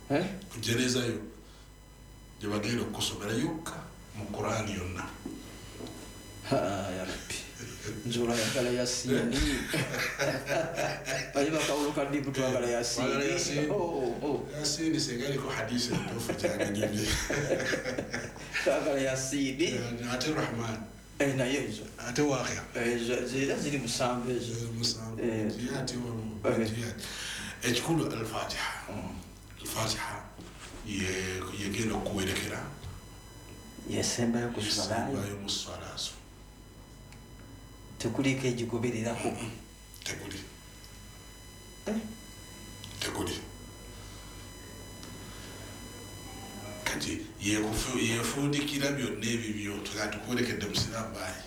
kujereza yo je bagenda okusomera yokka mu Qur'an yonna ya rabbi nzula yakala yasini bayiba kauluka ndipo twagala yasini yasini segari ko hadisi ndofu jana nyibi twagala yasini ate Rahman na yezo ate waqia ziri musambe jihati wa jihati ekikulu al-Fatiha al-Fatiha yegenda okuwerekera yesembayo kusalayo musalaso tekuliko egigobererako tekuli kati yefundikira byonna ebibyo tukwerekedde musiramu baayi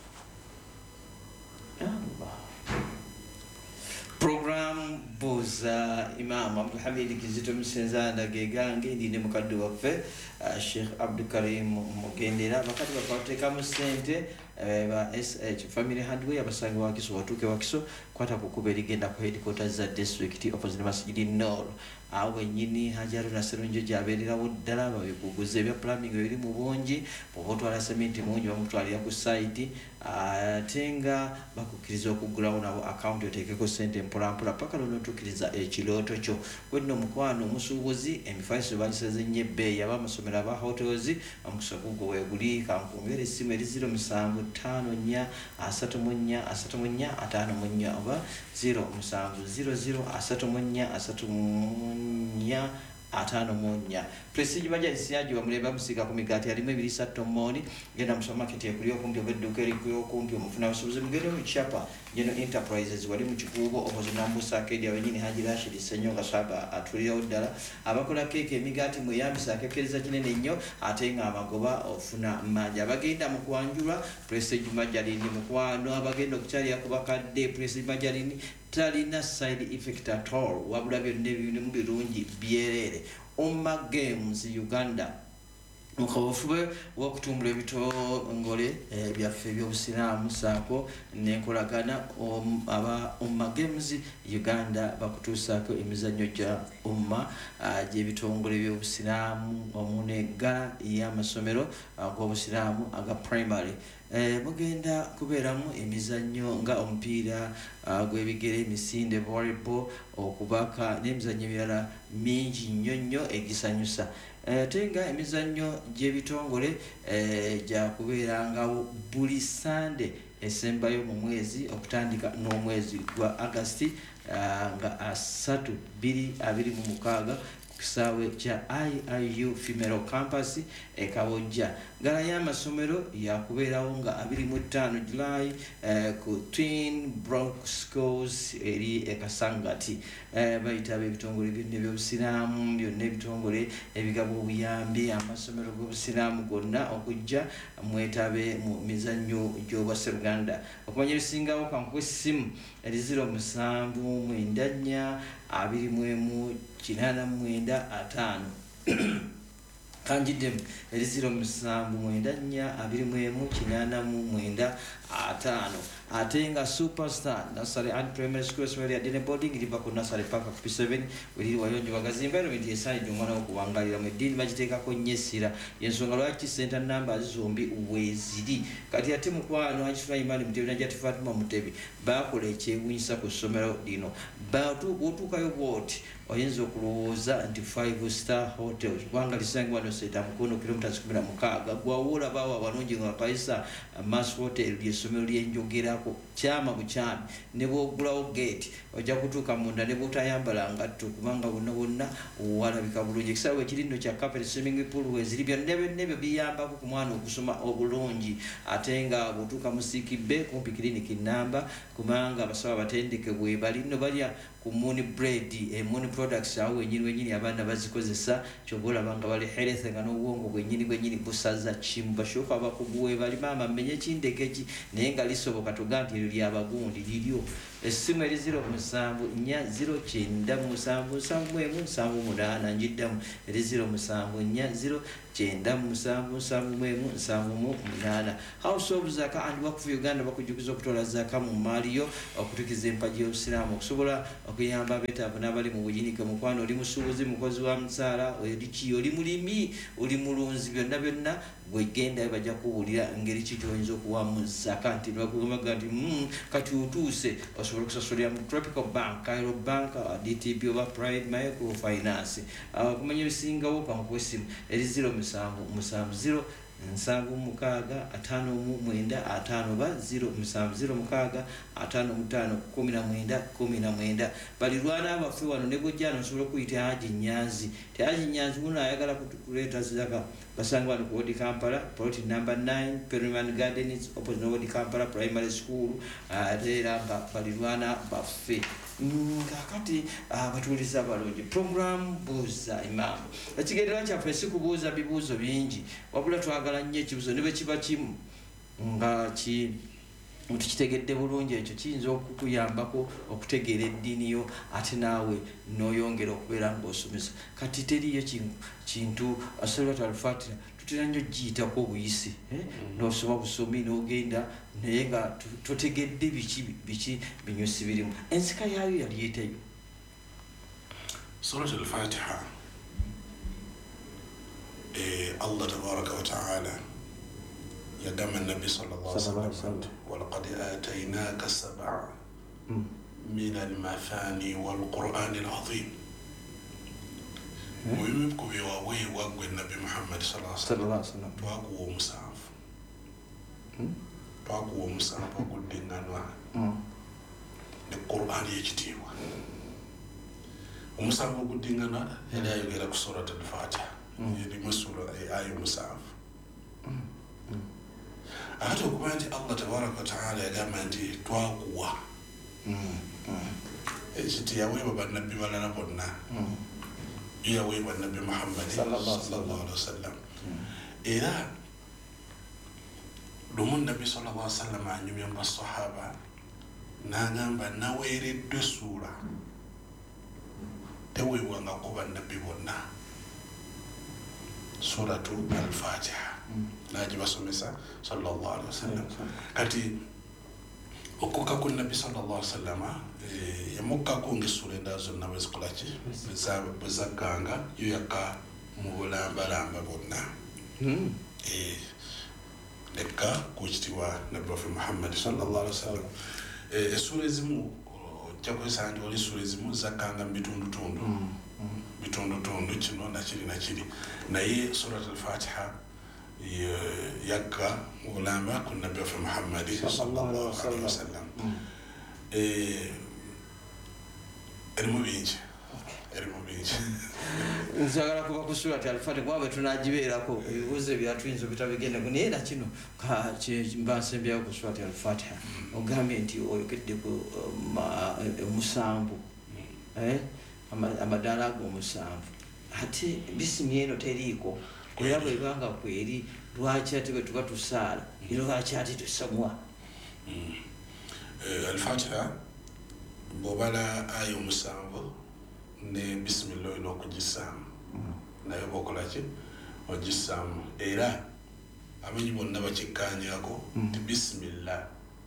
program buza Imam Abdul Hamid Kizito Msenzanda gegange ndine mukadde waffe Sheikh Abdul Karim Mugendera bakati bakwateka mu sente ba SH Family Hardware abasangi wakiso watuke wakiso kwata kukuba ligenda ku headquarters za district opposite Masjid Nur awe nyini Hajaru na Serunjo jaberera wodala babikuguze bya plumbing biri mu bonji bobotwala cement munji bamutwalira ku site atenga bakukiriza okugula nabo account yotekeko sente mpolampola paka lonotukiriza ekiloto kyo gwenno mukwano omusuubuzi emifaiso bagiseze nyebbe yabamasomera ba hotels amukusakugo weguli kankungere simu eri 0754 34 34 54 oba 0700 34 34 Prestige baja isiaji wa mleba musika kumigati alime bilisa tomoni genda msupermarket ya kulio kumbi obedduka erikuyo kumbi omufuna basubuzi mugende mu chapa Geno Enterprises wali mu kikuubo opozi nambusa akedi abenyini Haji Rashid Senyonga saba atulira oddala abakola keke emigati mu yambisa akekereza kinene nnyo ate nga amagoba ofuna manja abagenda mu kwanjulwa Prestige Majalini mukwano abagenda okukyali yakubakadde Prestige Majalini talina side effect at all wabula byonna ebintu mu birungi byerere Umma Games Uganda mukofube wokutumbula ebitongole byaffe by'obusiraamu saako nenkolagana aba Umma Games Uganda bakutuusaako emizannyo gya umma gy'ebitongole by'obusiraamu omunegala y'amasomero ag'obusiraamu aga primary mugenda kubeeramu emizannyo nga omupiira gw'ebigere emisinde volleyball okubaka n'emizannyo emirala mingi nnyo egisanyusa tenga emizannyo gy'ebitongole gya kubeerangawo buli Sunday esembayo mu mwezi okutandika n'omwezi gwa August nga 3/26 kisaawe kya IIU Female Campus ekawojja ngala y'amasomero yakubeerawo nga 25 July ku Twin Brook Schools eri ekasangati bayita ebitongole byonna eby'obusiraamu byonna ebitongole ebigaba obuyambi amasomero g'obusiraamu gonna okujja mwetabe mu mizannyo gy'Obwasseruganda okumanya ebisingawo kankuwa essimu eri 0794 21 kanjidem eri 0794 atenga superstar nasale and primary school swali ya dine boarding liba ku nasale paka ku P7 wili wayonjo bagazimba ero ndi esali jumwana okubangalira mu dini bagiteka ko nyesira yensonga lwaki center number zombi uwezidi kati ate mukwano akifuna imani mutebina jati Fatima Mutebi bakola ekyewunyisa ku somero dino otuukayo bwoti oyinza okulowooza nti 5-star hotels kubanga lisange wano seta mukono kilometers 16 gwawola bawa abanongi nga paisa Mass Hotel ly'essomero ly'enjogerako kyama bukyami ne bwogulawo gate ojja kutuuka munda ne bwotayambala ngatto kubanga bonna walabika bulungi ekisaawe ekirindo kya carpet swimming pool weziri byonnebyo biyambako ku mwana okusoma obulungi ate nga bw'otuuka mu Sikibbe kumpi clinic namba kubanga abasaba batendeke bwe bali nno balya ku Moon Bread Moon products awo wenyini abaana bazikozesa kyobola banga bali health nga n'obwongo bwenyini busaza chimba shoka abakuguwe bali mama menye kindekeki naye nga lisoboka tugambi lyo lyabagundi liryo essimu eri 0740977778 njiddamu eri 0740977778 House of Zaka and Waqf Uganda bakujukiza okutola zaka mu maaliyo okutukiza empaji y'obusiraamu okusobola okuyamba abetaavu n'abali mu buyinike mukwano oli musuubuzi mukozi wa musaala oli mulimi oli mulunzi byonna gwegenda bajja kuwulira ngeri ki kyoyinza okuwamu zaka nti bakumaga nti kati otuuse osobola okusasulira mu Tropical Bank, Cairo Bank, DTB oba Pride Microfinance. Kumanya ebisingawo kankwesimu eri 0770 0706551919 balirwana abafe wano ne gojjano osobola okuyita Haji Nyanzi Haji Nyanzi muno ayagala kuleeta zaka basanga wano ku Wodi Kampala plot number 9 Perryman Gardens opposite Wodi Kampala Primary School era balirwana bafe kakati batuuliza balungi program buuza imaamu ekigendera kyaffe si kubuuza bibuuzo bingi wabula twagala nnyo ekibuuzo ne bwe kiba kimu nga tukitegedde bulungi ekyo kiyinza okukuyambako okutegeera eddiini yo ate naawe n'oyongera okubeera ng'osomesa kati teriyo kintu Salatul Al-Fatiha tutera nnyo giyitako obuyisi n'osoma busomi n'ogenda naye nga totegedde biki binyusi birimu ensika yaayo yali yeteyo Salatul Al-Fatiha Allah tabaraka wa ta'ala يقام النبي صلى الله عليه وسلم ولقد آتيناك 7 من المثاني والقرآن العظيم ويمكو بيواوي واقوي النبي محمد صلى الله عليه وسلم واقوى مساف واقوى مساف واقوى الدنانوا القرآن يجتيوا ومساف واقوى الدنانا إلا يقرأ سورة الفاتحة يدي مسورة آية مساف hata okuba nti Allah tabaraka wa ta'ala yagamba nti twakuwa ekiti yaweebwa bannabbi balala bonna yaweebwa nabbi Muhammad sallallahu alaihi wasallam era lumu nabbi sallallahu alaihi wasallam anyumya mu basahaba n'agamba naweereddwe suura teweebwanga kuba nabbi bonna suratu al-Fatiha najibasomesa sallallahu alaihi wasallam kati okuka ku nabbi sallallahu alaihi wasallam yamukka ku ngisura endazo nawe zikolaki bezaganga yoyaka mu bulambalamba bonna leka kukitiwa nabbi Muhammad sallallahu alaihi wasallam esura ezimu kyakozesa nti oli sura ezimu zakanga mu bitundutundu kino nakiri naye surat al-Fatiha yakka mulamba ku nabbi Muhammad sallallahu alaihi wasallam erimu bingi nzagala kuba ku surat al-Fatiha kwabe tunagibeerako ebibuuzo byatuyinza bitabigenda naye nakino mbasembyawo ku surat al-Fatiha ogambye nti oyogedde ku musanvu amadaala ag'omusanvu ate bisimi eno teriiko era bwebanga kweri lwaki ate bwe tuba tusaala era lwaki ate tusomwa al-Fatiha bw'obala aya omusanvu ne bisimillah olina okugisaamu naye bw'okola ki ogisaamu era abamanyi bonna bakikkanjako nti bisimillah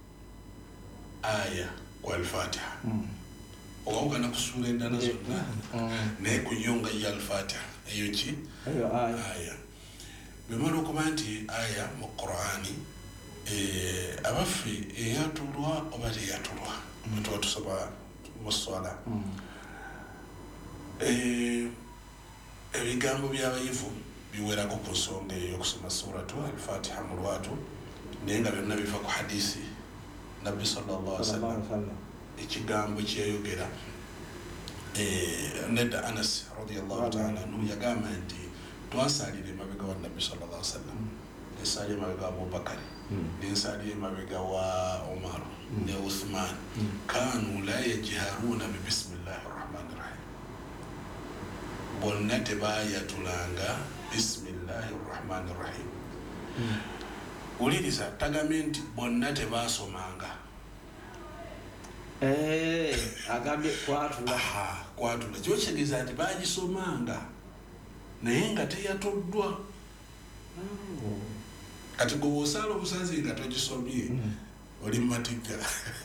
aya ku al-Fatiha ogawugana kusuula endala zonna naye kuyonga ya al-Fatiha eyo ki aya bwemala okuba nti aya mu Qur'ani abaffe eyatulwa oba teyatulwa tuba tusoma mu swala ebigambo by'abayivu biwerako ku nsonga ey'okusoma suratu al-Fatiha mu lwatu naye nga byonna biva ku hadisi nabbi sallallahu alaihi wasallam ekigambo kyeyogera nedda Anas radiyallahu ta'ala anhu yagamba nti twasalira emabega wa nabbi sallallahu alaihi wasallam nesalira emabega wa Abubakari nesalira emabega wa Umar ne Uthman kanu la yajharuna bi bismillahir rahmanir rahim bonna tebayatulanga bismillahir rahmanir rahim uliriza tagamenti bonna tebasomanga agambye kwatula kwatula kyotegeeza nti bagisomanga naye nga teyatoddwa kati gwe osaala obusazi nga togisomye oli mumatigga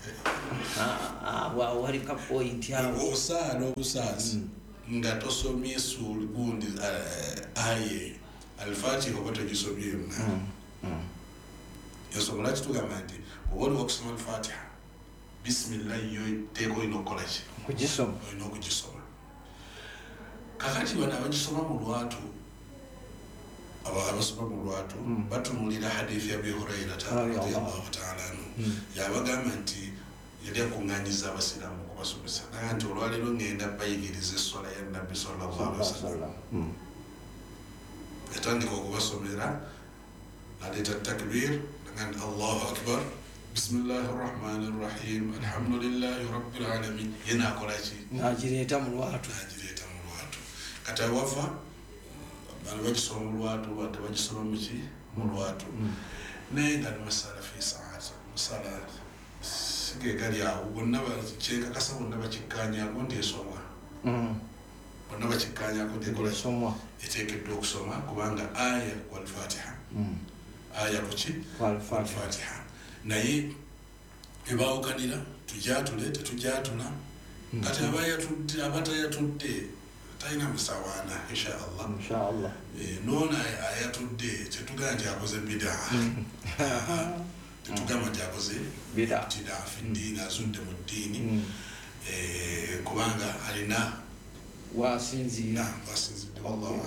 wali ka point awo osaala obusazi nga tosomye gundi aye alfatiha oba togisomye yonna ensonga lwaki tugamba nti oba oliwo okusoma alfatiha bisimillahi yo teeka olina okukola ki olina okugisoma kakati bano abagisoma mu lwatu abasoma mu lwatu batunulira hadithi ya Abi Hurairata radiyallahu ta'ala anhu yabagamba nti yali akuŋŋaanyiza abasiraamu kubasomesa naga nti olwaleero ngenda bayigiriza essola ya nabbi sallallahu alaihi wasallam yatandika okubasomera aleeta takbir naga nti allahu akbar bismillahi rrahmani rrahim alhamdulillahi rabbil alamin yena akolaki nagireeta mu lwatu kati awafa bano bagisoma mu lwatu bate bagisoma muki mu lwatu naye nga ni masala fi saata masala sigegali awo bonna kyekakasa bonna bakikkanyako nti esomwa bonna bakikkanyako ntekolesomwa eteekeddwa okusoma kubanga aya walfatiha aya kuki walfatiha naye ebawukanira tujatule tetujatula kati abatayatudde talina musawaana inshaallah noona ayatudde tetugaa nti akoze bidaa tetugamba nti akoze bidaa fi ddiini azudde mu ddiini kubanga alina wasinzidde wallahu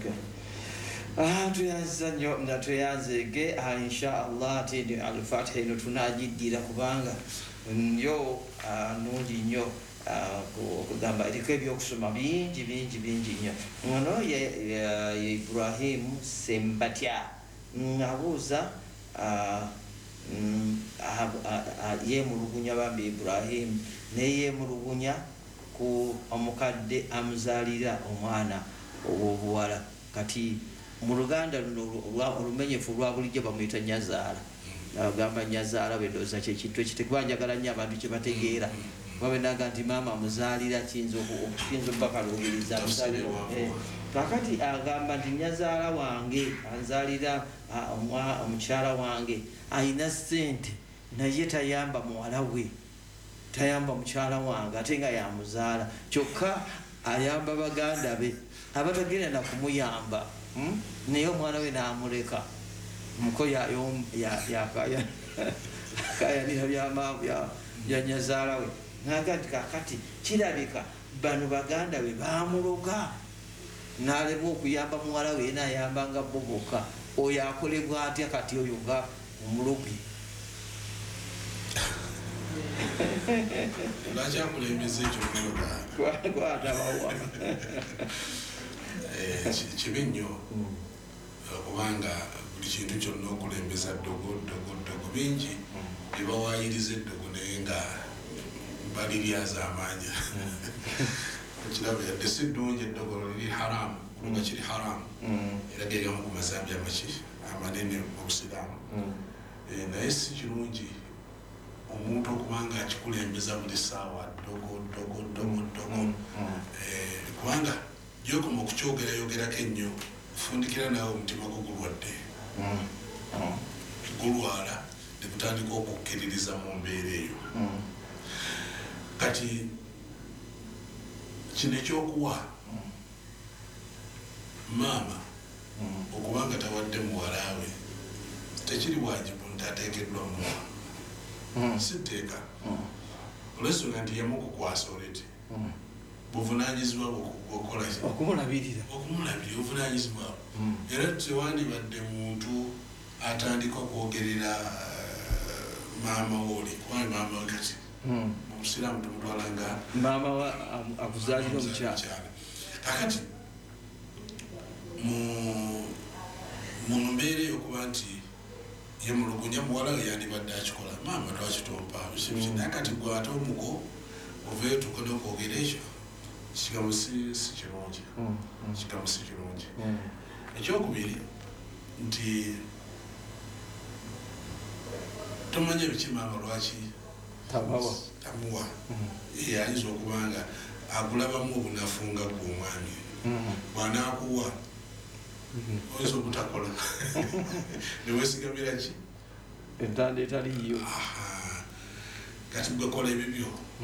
tuyanziza nnyo natweyanzeege inshaallah ate ndi alfatiha ino tunagiddira kubanga yo nungi nnyo okugamba eriko ebyokusoma bingi nnyo ono ye Ibrahimu Sembatya abuuza yemulugunya bambi Ibrahimu neyemulugunya ku omukadde amuzaalira omwana ow'obuwala kati mu Luganda luno olumenyefu lwa bulijjo bamuyita nyazaala agamba nyazaala bwendooza kyekintu ekitekwanjagala nnyo abantu kyebategeera babenaga nti maama amuzaalira kiyinza okubakalubiriza kakati agamba nti nyazaala wange anzaalira omukyala wange ayina ssente naye tayamba muwala we tayamba mukyala wange ate nga yamuzaala kyokka ayamba baganda be abatagenda na kumuyamba naye omwana we namuleka muko yakayanira bya nyazaala we naga nti kakati kirabika bano baganda be bamuloga nalema okuyamba muwala we nayambanga boboka oyo akolebwa atya kati oyo nga omulugi lwakyakulembeza ekyo kwatabawa kibi nnyo kubanga buli kintu kyonna okulembeza ddogo bingi bibawayiriza eddogo naye nga baliryaza amaanya kiraba yadde si ddungi eddogolo liri haramu kulunga kiri haramu era gegamu ku mazambi amanene mu busiraamu naye si kirungi omuntu okubanga akikulembeza buli ssaawa ddogo kubanga gyokoma okukyogerako ennyo fundikira nawe omutima gwo gulwadde gulwala nekutandika okukkiririza mu mbeera eyo kati kino ekyokuwa maama okubanga tawadde muwalawe tekiri wajibu nti ateekeddwa muwa sitteeka olwensonga nti yamukukwasa olete buvunanyizibwa bwokola okumulabirira obuvunanyizibwa era tewandibadde muntu atandika okwogerera maama wooli kubanga maama we kati musiraamu tumutwala nga maama wa akuzaalira omukyala kakati mu mbeera eyokuba nti yemulugunya muwala we yandibadde akikola maama twakitompa naye kati gwe ate omuko oveeyo tukone okwogera ekyo kigambo si kirungi ekyokubiri nti tomanya ebiki maama lwaki tamuwa ayinza okubanga akulabamu obunafunga bw'omwami bw'anaakuwa oyinza obutakola newesigamira ki entanda etaliyo kati gwe kola ebibyo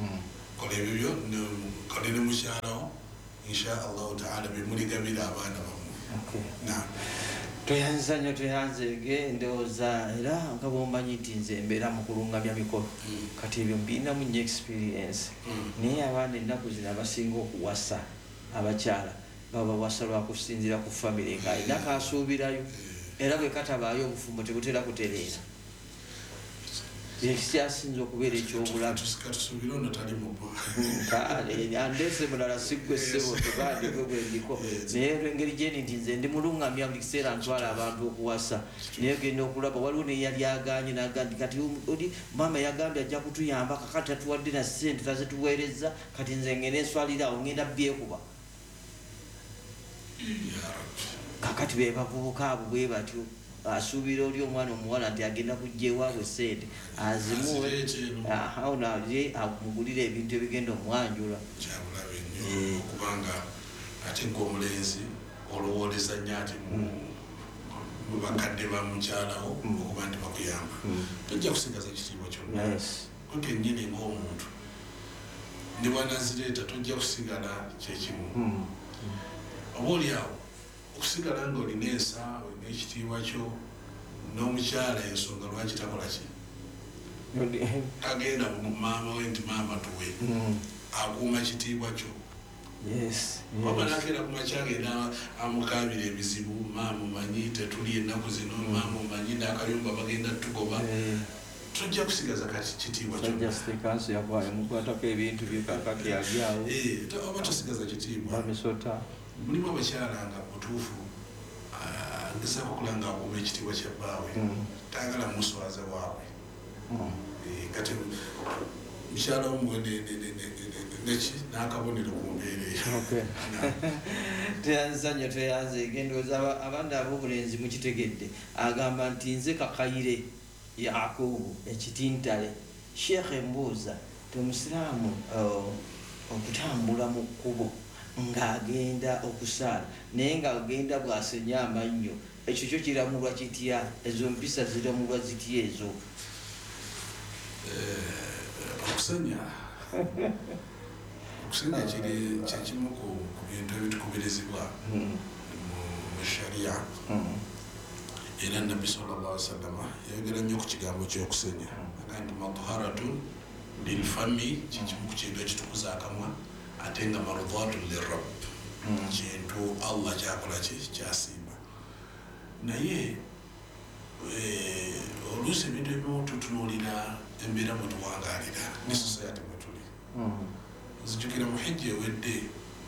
kole ne mukyalawo insha allahu taala bemuligabira abaana bammwe toyanzege ndowooza era nga bwombanyi nti nze mbeera mu kulungamya mikolo kati ebyo mbirinamu nnyo experience naye abaana ennaku zino abasinga okuwasa abakyala babawasa lwakusinzira ku famire ngaalina kasuubirayo era bwe katabaayo obufumbo tebutera kutereera ekyasinza okubeera ekyobulamu andese mulala siggwe ssebo tubandikwe bwendiko naye lwengeri gyeni nti nze ndi mulungamya buli kiseera ntwala abantu okuwasa naye genda okulaba waliwo neyali aganye nagandi kati oli mama yagambye ajja kutuyamba kakati tatuwadde na sente tazituweereza kati nze ngenda enswalirawo ngenda byekuba kakati bebavubuka abo bwe batyo asuubira oli omwana omuwala nti agenda kujja ewaabwe sente azimuwe naye amugulira ebintu ebigenda omwanjula kyabulabe nnyo okubanga ate ng'omulenzi olowooleza nnyo ati mu bakadde ba mukyalawo okuba nti bakuyamba tojja kusigaza kitiibwa kyonna kennyini ng'omuntu ne bwanazireeta tojja kusigala kyekimu oba oliawo okusigala nga olina ensa olina ekitiibwa kyo n'omukyala ensonga lwaki takola ki tagenda maama we nti maama tuwe akuuma kitiibwa kyo oba nakeera ku makya agenda amukabira ebizibu maama omanyi tetuli ennaku zino maama omanyi n'akayumba bagenda tugoba tojja kusigaza kati kitiibwa kyomukwatako ebintu byekakake yalyawo oba tosigaza kitiibwa mulimu abakyala nga butuufu ngezaako okulanga akuuma ekitiibwa kya bbaawe tayagala muswaza waabwe kati mukyala omuwe neki n'akabonero ku mbeera eyo teyanzanya teyanze gendooza abaana ab'obulenzi mukitegedde agamba nti nze kakayire yakubu ekitintale sheekhe mbuuza tomusiraamu okutambula mu kkubo ng'agenda okusaala naye ng'agenda bw'asenya amannyo ekyo kyo kiramulwa kitya ezo mpisa ziramulwa zitya ezo okusenya kiri kyekimu ku bintu ebitukubirizibwa mu sharia era nabbi sallallahu alaihi wasallam yayogera nnyo ku kigambo ky'okusenya agandi madharatun lilfami kikimu ku kintu ekitukuza akamwa ate nga marudhatun lirab kintu allah kyakola kyasimba naye oluusi ebintu ebimu tutunuulira embeera mwe tuwangalira ne society mwe tuli nzijukira mu hijja ewedde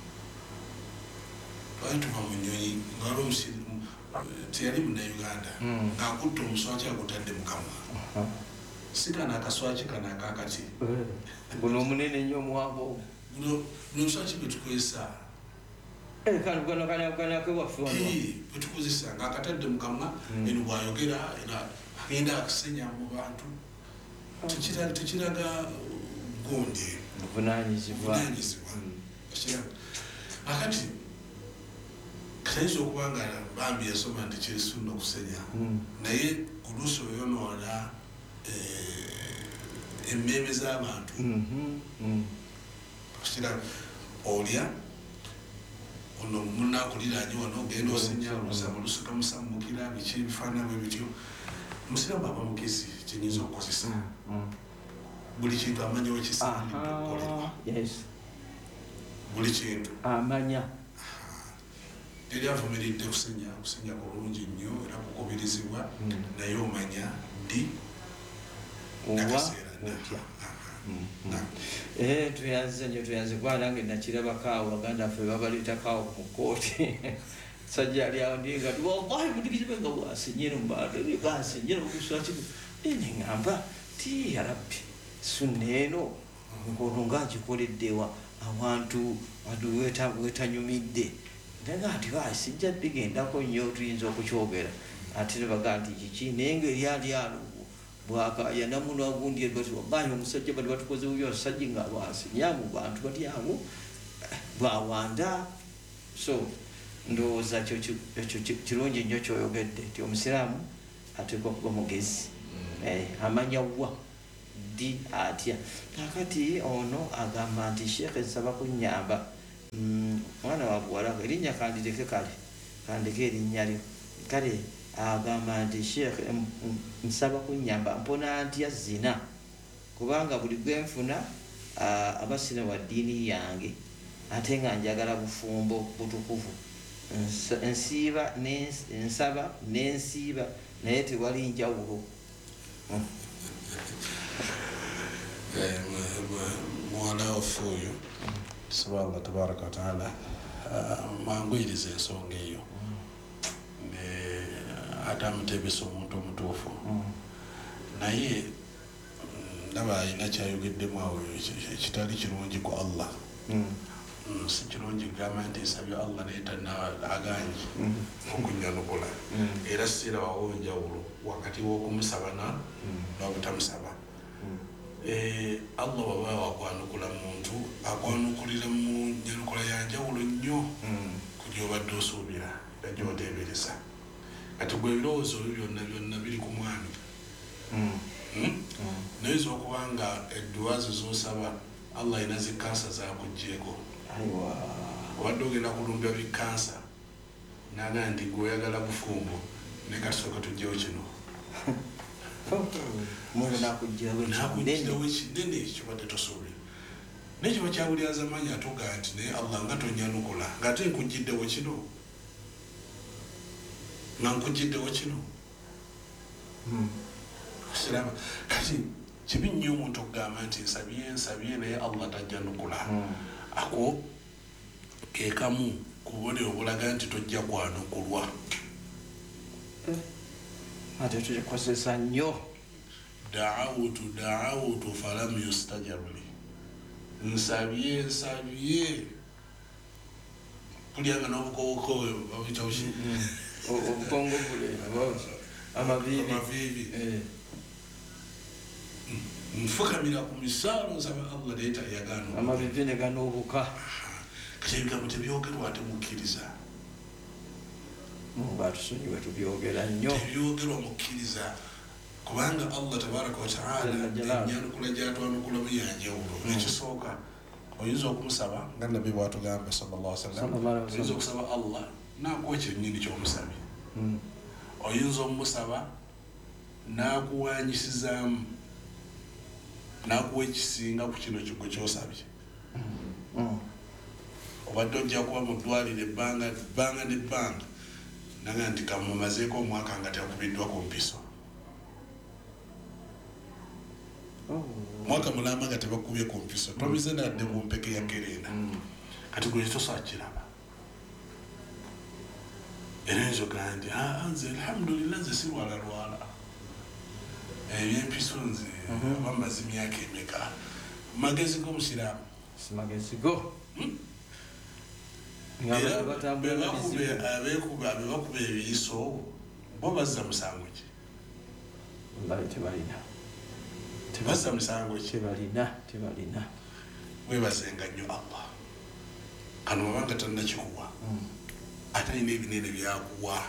twali tuva mu nnyonyi ngaali omusiru teyali munnayuganda ng'akutta omuswaki agutadde mu kamwa si kana akaswaki kana akakati guno omunene nnyo omuwanvu buno omuswaki bwe tukozesa bwetukozesa ng'akatadde mu kamwa eno bwayogera agenda akusenya mu bantu tekiraga gonde buvunanyizibwa akati katayinza okuba nga bambi yasoma nti kyesunna okusenya naye oluusi oyonoona emmeeme z'abantu kira olya ono munakuliranye wano ogenda osenya olusaba olusuka musambukira biki ebifaanana bwe bityo omusiramu aba mugezi kyenyinza okukozesa buli kintu amanya wekisaanidde okukolerwa buli kintu amanya teri avumiridde kusenya kulungi nnyo era kukubirizibwa naye omanya ddi nakaseera tuyanze nnyo tuyanze kuba nange nakirabakaawo baganda ffe babaleetakaawo mu kooti sajja alyawo ndinga wallahi budikizibe nga bwasenyera basenyera okuswaki neŋŋamba ti yarabbi sunna eno ngono ngagikoleddewa abantu wetanyumidde naga ati sijja bigendako nnyo tuyinza okukyogera ate nebaga nti kiki naye ngaeri ali aluwo bwaka yanamuno agundi ebati wallahi omusajja bali batukoze uyo asajja nga bwasinyamu bantu batyamu bwawanda so ndowooza ekyo kirungi nnyo kyoyogedde nti omusiraamu ateekwa kuba mugezi amanya wa ddi atya kakati ono agamba nti sheekhe nsaba kunnyamba mwana wa buwala erinnya kandireke kale kandeke erinnya lyo kale agamba nti sheekhe nsaba kunnyamba mpona ntya zina kubanga buli gwenfuna abasina wa ddiini yange ate nga njagala bufumbo butukuvu nsaba n'ensiiba naye tewali njawulo muwala waffe oyo tusaba Allah tabaraka wataala mangwiriza ensonga eyo ate amutebesa omuntu omutuufu naye ndaba alina kyayogeddemu awo ekitali kirungi ku Allah si kirungi kugamba nti nsabye Allah naye aganye okunnyanukula era sirabawo njawulo wakati w'okumusaba n'obutamusaba Allah baba wakwanukula muntu akwanukulira mu nyanukula yanjawulo nnyo ku gyobadde osuubira era gyoteebereza kati gwe ebirowoozo byonna byonna biri ku mwami naye okuba nga edduwa ze z'osaba Allah alina zikansa zakugjeeko obadde ogenda kulumbya bikansa naga nti gwe oyagala bufumbo naye katusooka tujjewo kino nakugirawo ekinene kibadde tosuubira naye kiba kyabulyaza manyi atugaa nti naye Allah nga tonyanukula ngaate nkugiddewo kino nga nkugiddewo kino siraba kati kibi nnyo omuntu okugamba nti nsabye naye Allah tajjanukula ako kekamu kubone obulaga nti tojja kwanukulwa ate tukikozesa nnyo daawutu falam yustajabu li nsabye kulyanga n'obukowoko babitawuki obukongo bule amavivi nfukamira ku misaalo nsaba Allah naye tayagana amavivi ne ganoobuka kati ebigambo tebyogerwa ate mukkiriza batusonyiwe tubyogera nnyo tebyogerwa mukkiriza kubanga Allah tabaraka wataala enyanukula gyatwanukulamu yanjawulo ekisooka oyinza okumusaba nga nabbi bwatugamba sallallahu alaihi wasallam oyinza okusaba Allah nakuwa ekyennyini kyomusabye oyinza omusaba nakuwanyisizaamu nakuwa ekisinga ku kino kigwe kyosabye obadde ojja kuba mu ddwaliro ebbanga n'ebbanga naga nti kamumazeeko omwaka nga teyakubiddwa ku mpiso mwaka mulamba nga tebakubye ku mpiso tomize nadde mu mpeke ya kerenda kati gwe tosakiraba era enzoga nti nze alhamdulillah nze sirwalalwala ebyempiso nze bamaze emyaka emeka magezi g'omusiraamu simagezi go abeekuba ebiyiso bo bazza musango ki tebazza musango ki tebalina webazenga nnyo Allah kano babanga tannakikuwa ate alina ebinene byakuwa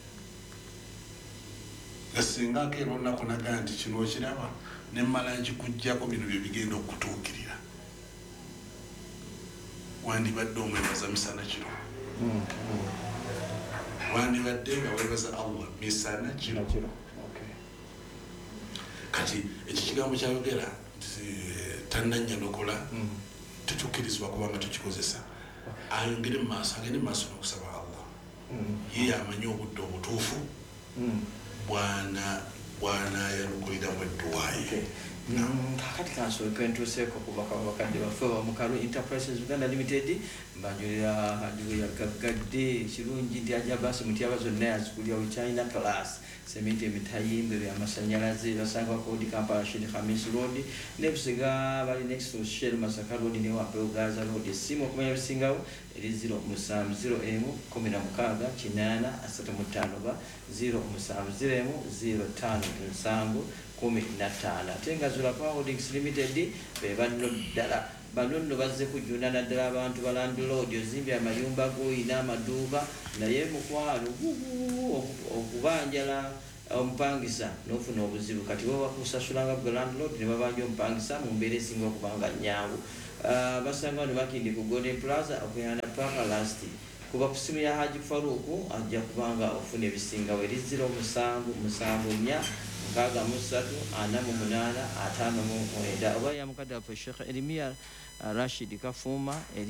nga singa akeera olunaku naga nti kino okiraba nemmala nkikuggyako bino bye bigenda okutuukirira wandibadde omwebaza misana kiro wandibadde nga webaza Allah misana kiro kati ekyo kigambo kyayogera tannannyanukula tetukkirizibwa kubanga tukikozesa ayongere mu maaso agende mu maaso n'okusaba Allah ye amanyi obudde obutuufu bw'anaayanukulira mu edduwaaye kakati kansooke ntuuseeko kubaka bakadde baffe bamukalu enterprises Uganda Limited mbanjulira yagagadde kirungi nti ajja basi mutyaba zonna yazikulya we China class sementi emitayimbe byamasanyalaze basanga bakodi Kampala Sheikh Hamis Road nebusiga bali next to Shell Masaka Road ne Wampe Gaza Road simu okumanya bisingawo eri 070M16 07005 15 ate nga Zulapa Holdings Limited be banno ddala bano nno bazze kujjuna naddala abantu ba landlord ozimbye amayumba goyina amaduuka naye mukwano okubanjala omupangisa n'ofuna obuzibu kati bo bakusasulanga bwe landlord ne babanja omupangisa mu mbeera esinga okubanga nnyangu basanga ne bakindi ku Golden Plaza okuyana paka last kuba ku simu ya Haji Faruku ajja kubanga ofuna ebisingawo eri 0774 638 oba yamukadde waffe Sheikh Elimia Rashid Kafuma eri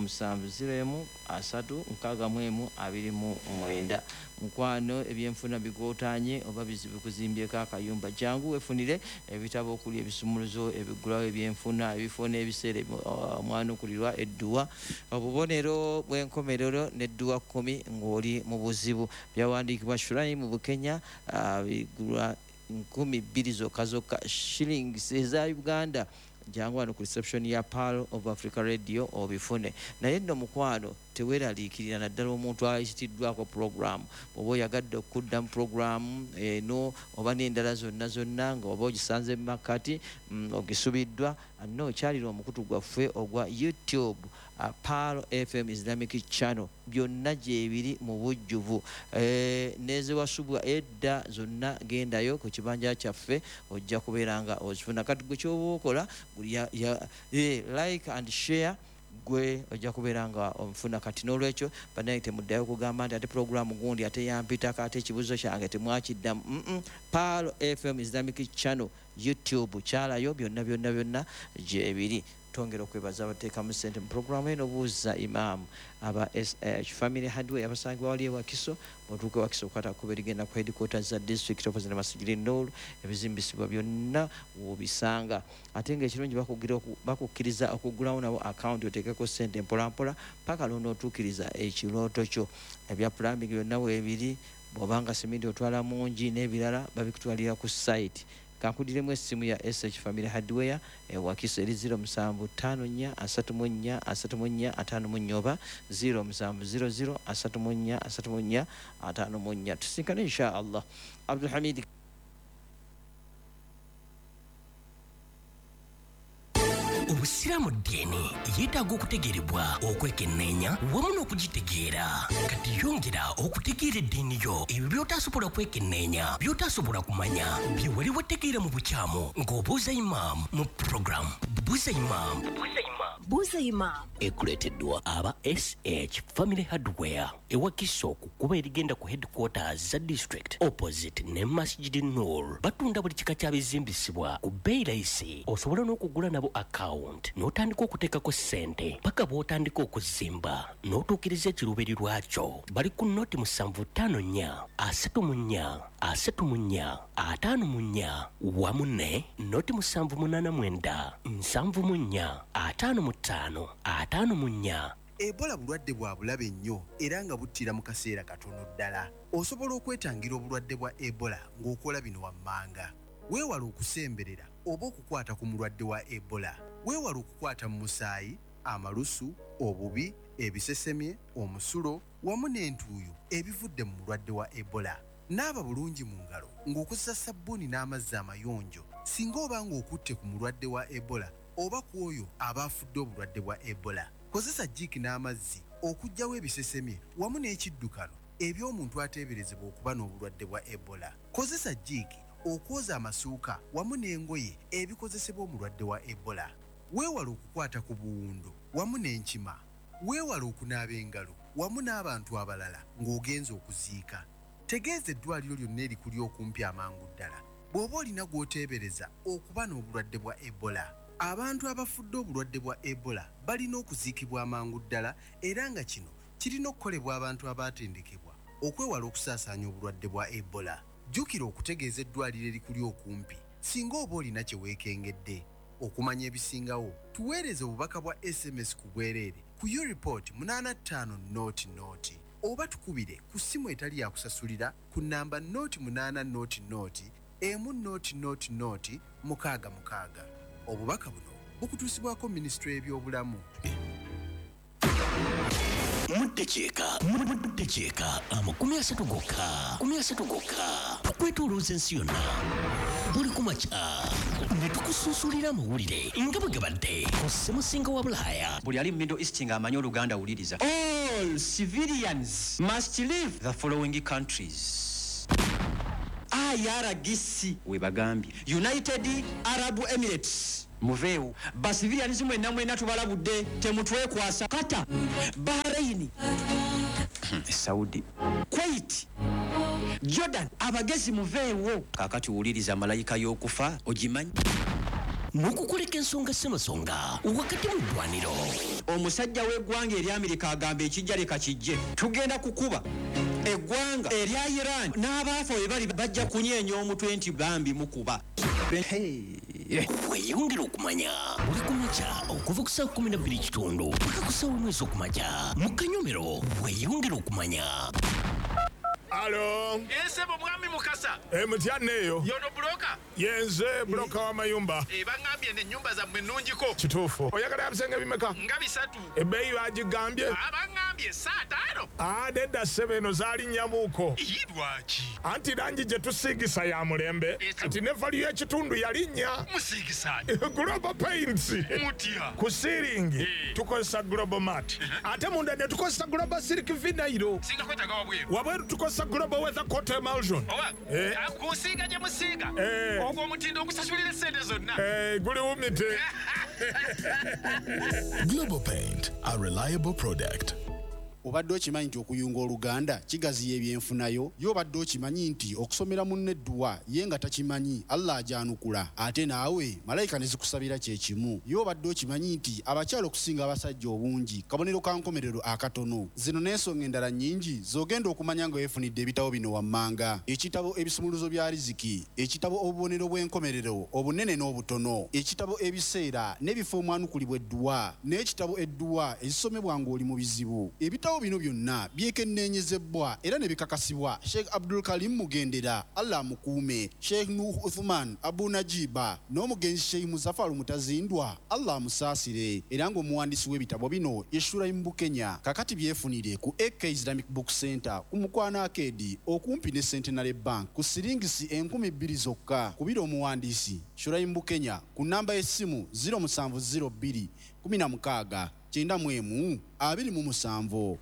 0703 mukwano ebyenfuna bigootanye oba bizibu kuzimbyeko akayumba jangu wefunire ebitabo okuli ebisumuluzo ebigulawo ebyenfuna ebifo n'ebiseera omwana okulirwa edduwa obubonero bw'enkomerero n'edduwa 10 ng'oli mu buzibu byawandiikibwa Shurayi mu Bukenya bigulwa 2,000 zokka shillings eza Uganda jangu wano ku reception ya Pearl of Africa Radio obifune naye nno mukwano teweraliikirira naddala omuntu ayitiddwako program oba oyagadde okudda mu program eno oba n'endala zonna nga oba ogisanze mu makati ogisubiddwa no okyalira omukutu gwaffe ogwa YouTube Pearl FM Islamic Channel byonna gyebiri mu bujjuvu nezewasubwa edda zonna gendayo ku kibanja kyaffe ojja kubeera nga ozifuna kati gwe kyoba okola like and share gwe ojja kubeera nga omufuna kati n'olwekyo banaye temuddayo kugamba nti ate programu gundi ate yampitako ate ekibuzo kyange temwakiddamu Pearl FM Islamic Channel YouTube kyalayo byonna gyebiri tongera okwebaza abateekamu ssente mu programu eno buuza imaamu aba SH Family Hardware abasangibwa wali ewakiso otuuka ewakiso okukwata kuba erigenda ku headquarters za district opposite Masigiri Nool ebizimbisibwa byonna wobisanga ate ng'ekirungi bakukkiriza okugulawo nabo account oteekeko ssente mpolampola paka lw'onootuukiriza ekirooto kyo ebya plumbing byonna weebiri bw'obanga simindi otwala mungi n'ebirala babikutwalira ku site kankudiremu essimu ya SH Family Hardware wakiso eri 0734 oba 0700 tusinkane insha Allah. Abdul Hamid Obusiramu ddiini yeetaaga okutegeerebwa okwekenneenya wamu n'okugitegeera kati yongera okutegeera eddiini yo ebyo by'otaasobola kwekenneenya by'otaasobola kumanya bye wali wategeera mu bukyamu ng'obuuza imaamu mu programu buuza imaamu ekuleeteddwa aba SH Family Hardware ewakiso kukuba erigenda ku headquarters za district opposite ne Masjid Noor batunda buli kika kya bizimbisibwa ku bbeeyi layisi osobola n'okugula nabo account n'otandika okuteekako ssente paka bw'otandika okuzimba n'otuukiriza ekiruubiri lwakyo bali ku noti 754 34 54 wamu ne noti 789 74 55 Ebola bulwadde bwa bulabe nnyo era nga buttira mu kaseera katono ddala. Osobola okwetangira obulwadde bwa Ebola ng'okola bino wammanga. Weewala okusemberera oba okukwata ku mulwadde wa Ebola. Weewala okukwata mu musaayi, amalusu, obubi, ebisesemye, omusulo wamu n'entuuyo ebivudde mu mulwadde wa Ebola. Naaba bulungi mu ngalo ng'okozesa sabbuuni n'amazzi amayonjo singa oba ng'okutte ku mulwadde wa Ebola oba ku oyo aba afudde obulwadde bwa Ebola. Kozesa jjiiki n'amazzi okuggyawo ebisesemye wamu n'ekiddukano eby'omuntu ateeberezebwa okuba n'obulwadde bwa Ebola. Kozesa jjiiki okwoza amasuuka wamu n'engoye ebikozesebwa omulwadde wa Ebola. Weewala okukwata ku buwundo wamu n'enkima. Weewala okunaaba engalo wamu n'abantu abalala ng'ogenza okuziika. Tegeeza eddwaliro lyonna erikuli okumpi amangu ddala bw'oba olina gw'oteebereza okuba n'obulwadde bwa Ebola. Abantu abafudde obulwadde bwa Ebola balina okuziikibwa amangu ddala era nga kino kirina okukolebwa abantu abaatendekebwa okwewala okusaasaanya obulwadde bwa Ebola. Jjukira okutegeeza eddwaliro erikuli okumpi singa oba olina kye weekengedde. Okumanya ebisingawo tuweereze obubaka bwa SMS ku bwereere ku U-Report 8500 oba tukubire ku ssimu etali yakusasulira ku nnamba 0800 100 666. Obubaka buno bukutuusibwako Minisitule y'ebyobulamu. Muddekyeka 30 gokka tukwetolooza ensi yonna buli kumacha netukusunsulira amawulire nga bwe gabadde ku ssemusinga wa Bulaaya. Buli ali mu Middle East ng'amanyi Oluganda awuliriza. All civilians must leave the following countries. IRGC we bagambye United Arab Emirates muveewo basivilians mwena tubalabudde temutwekwasa. Qatar, Bahrain, Saudi, Kuwait, Jordan, abagezi muveewo. Kaakati wuliriza malayika y'okufa ogimanyi. N'okukoleka ensonga ssemasonga wakati mu ddwaniro. Omusajja w'eggwanga eri Amerika agamba ekijja leka kijje. Tugenda kukuba eggwanga erya Iran n'abaafa we bali bajja kunyeenya omutwe nti bambi mukuba. Weeyongera okumanya buli kumakya okuva ku ssaawa 12:00 paka ku ssaawa 1 ez'okumakya mu Kanyomero. Weeyongera okumanya. Alo. Ese mwami Mukasa. Mutyane eyo. Yono broka. Yenze broka wa mayumba. Bangambye ne nyumba za mwenungiko. Kituufu. Oyagala bisenge bimeka? Nga 3. Ebbeeyi bagigambye? Abangambye saa 5. Nedda ssebe eno zaali nnyamuuko. Lwaki? Anti langi gye tusiigisa ya mulembe. Kati ne valiyo ekitundu yalinnya. Musiigisaani. Global Paints. Mutya. Ku siiringi tukozesa Global Mat. Ate munda ne tukozesa Global Silk Vinyl. Singa kwetaga wabweru. Wabweru tukozesa Global Weather Coat Emulsion. Kusiiga gye musiiga. Ogwo omutindo ogusasulira ssente zonna. Guli wumite. Global Paint, a reliable product. Obadde okimanyi nti okuyunga Oluganda kigaziya ebyenfunayo? Y'obadde okimanyi nti okusomera munne edduwa ye nga takimanyi Allah ajanukula ate naawe malayika ne zikusabira kye kimu? Y'obadde okimanyi nti abakyala okusinga abasajja obungi kabonero ka nkomerero akatono? Zino n'ensonga endala nnyingi z'ogenda okumanya nga weefunidde ebitabo bino wammanga: ekitabo ebisumuluzo bya riziki, ekitabo obubonero bw'enkomerero obunene n'obutono, ekitabo ebiseera n'ebifo omwanukulibwa edduwa, n'ekitabo edduwa ezisomebwa ng'oli mu bizibu. Ebitabo bino byonna byekenneenyezebwa era ne bikakasibwa Sheikh Abdul Karim Mugendera, Allah amukuume, Sheikh Nuh Uthman Abu Najiba n'omugenzi Sheikh Muzaffar Mutazindwa, Allah amusaasire, era ng'omuwandiisi w'ebitabo bino ye Shuraim Bukenya. Kakati byefunire ku AK Islamic Book Center ku Mukwana Arcade okumpi ne Centenary Bank ku siringisi 2,000 zokka. Kubira omuwandiisi Shuraim Bukenya ku namba y'essimu 0702 16 91 27.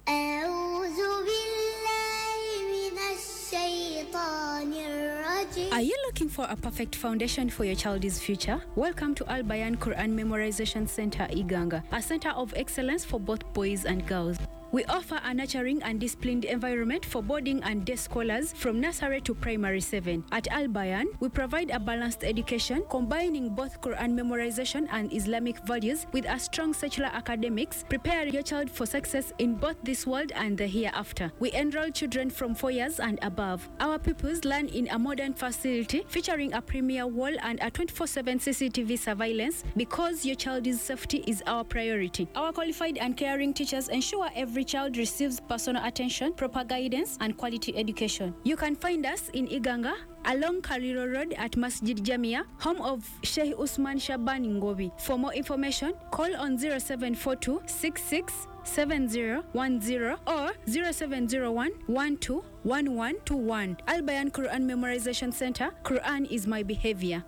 Are you looking for a perfect foundation for your child's future? Welcome to Al Bayan Quran Memorization Center, Iganga, a center of excellence for both boys and girls. We offer a nurturing and disciplined environment for boarding and day scholars from nursery to primary 7. At Al Bayan, we provide a balanced education combining both Quran memorization and Islamic values with a strong secular academics, preparing your child for success in both this world and the hereafter. We enroll children from 4 years and above. Our pupils learn in a modern facility featuring a premier wall and a 24/7 CCTV surveillance because your child's safety is our priority. Our qualified and caring teachers ensure every child receives personal attention, proper guidance, and quality education. You can find us in Iganga, along Kariro Road at Masjid Jamia, home of Sheikh Usman Shaban Ngobi. For more information, call on 0742 66 7010 or 0701 12 1121. Al Bayan Quran Memorization Center. Quran is my behavior.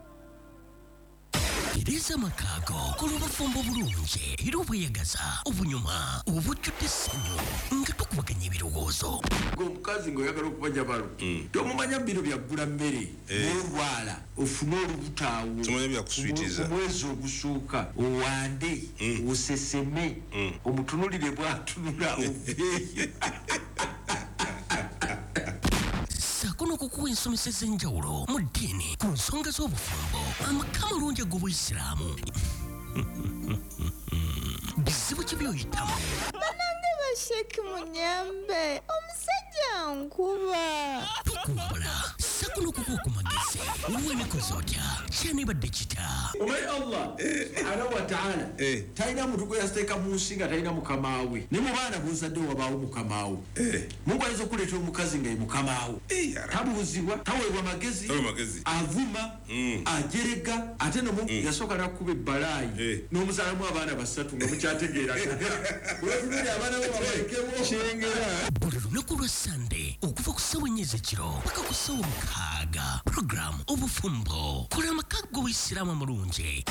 Iriza makaago kulubufumbo bulungi era obweyagaza obunyuma obujjudde essanyu nga tukubaganya ebirowoozo. Omukazi ng'oyagala okubanja balo tomumanya bino byaggula mmere n'olwala ofune olubutaawo omwezi ogusooka owande oseseme omutunulire bw'atunula oveeyo. Sakono kukuwa ensomesa ez'enjawulo mu ddiini ku nsonga z'obufumbo, amaka amalungi ag'Obuyisiraamu. Bizibu ki by'oyitamu? Banange basheki munyambe omusajja nkuba. Tukumbula sakono kukuwa ku magezi olw'emikozi otya kyanibadde kita. Omanyi Allah subhanahu wa ta'ala talina muntu gwe yasteeka mu nsi nga talina mukamaawe, ne mu baana b'ozadde wabaawo mukamaawe. Mungu ayinza okuleeta omukazi nga ye mukamaawe, tabuuzibwa, taweebwa magezi, avuma, ajerega, ate no Mungu yasooka n'akkuba ebbalaayi n'omuzaalamu abaana 3 nga mukyategeera. Olw'okubeera abaana be babalekebo kyengera. buli lunaku lwa Sunday okuva ku ssaawa 4 ez'ekiro paka ku ssaawa 6. Program obufumbo kola amakaggo w'Isiraamu amulungi.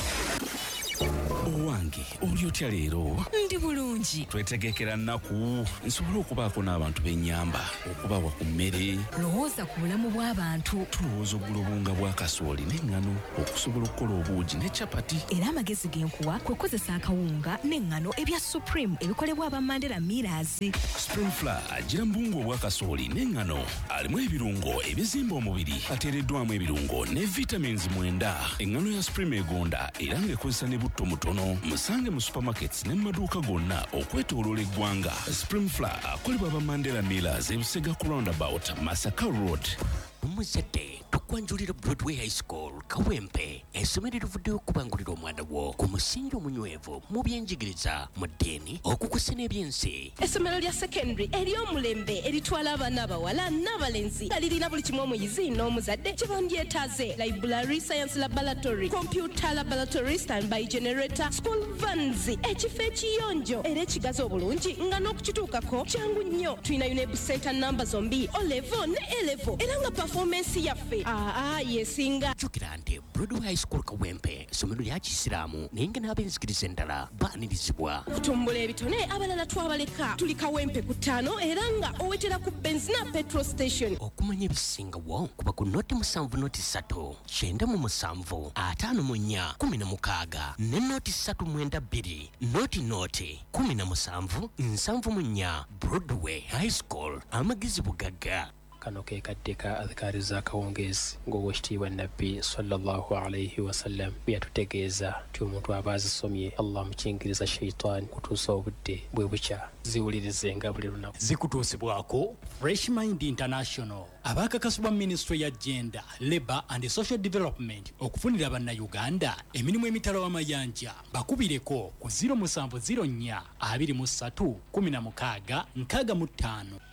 Owange oli otya leero? Ndi bulungi. Twetegekera nnaku nsobole okubaako n'abantu b'ennyamba okubawa ku mmere. Lowooza ku bulamu bw'abantu. Tulowooza oggula obunga bwa kasooli n'eŋŋano okusobola okukola obuugi ne capati. Era amagezi g'enkuwa kwe kukozesa akawunga n'eŋŋano ebya Supreme ebikolebwa aba Mandela Millers. Spring Flour agira mu buwunga obwa kasooli n'eŋŋano alimu ebirungo ebizimba omubiri ateereddwamu ebirungo ne vitamins 9. Eŋŋano ya Supreme egonda era ng'ekozesa ne butto mutono. Musange mu supermarkets ne mu maduuka gonna okwetooloola eggwanga. Spring Flour akolebwa aba Mandela Millers ebusega ku roundabout Masaka Road. Omuzadde tukwanjulira Broadway High School Kawempe essomero erivuddeyo okubangulira omwana wo ku musingi omunywevu mu byenjigiriza mu ddiini okukusa n'ebyensi. Essomero lya secondary ery'omulembe eritwala abaana abawala n'abalenzi nga lirina buli kimu omuyizi n'omuzadde kye bandyetaaze: library, science laboratory, computer laboratory, standby generator, school vans, ekifo ekiyonjo era ekigazi obulungi nga n'okukituukako kyangu nnyo. Tulina UNEB center namba zombi O-level ne A-level era nga performance yaffe yesinga. Jjukira nti Broadway High School Kawempe essomero lya Kisiraamu naye nga n'ab'enzikiriza endala baanirizibwa. Okutumbula ebitone abalala twabaleka. Tuli Kawempe ku 5 era nga owetera ku Benzina petrol station. Okumanya ebisingawo kuba ku noti 7 noti 3 97 54 16 ne noti 392 noti 17 74. Broadway High School amagezi bugagga. Kano ke katika adhikari za kawongezi ng'owekitiibwa Nabbi sallallahu alayhi wasallam byatutegeeza nti omuntu aba azisomye Allah mukingiriza shaitan kutuusa obudde bwe bukya ziwulirizenga buli lunaku. Zikutuusibwako Fresh Mind International abakakasibwa Ministry ya Gender, Labour and Social Development okufunira bannayuganda emirimu emitala w'amayanja. Bakubireko ku 0704 23 16 65.